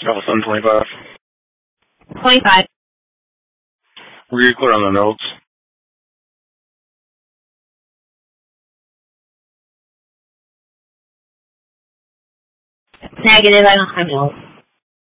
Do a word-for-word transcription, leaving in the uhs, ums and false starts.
Oh, seven twenty-five. twenty-five. Were you clear on the notes? Negative, I don't have notes.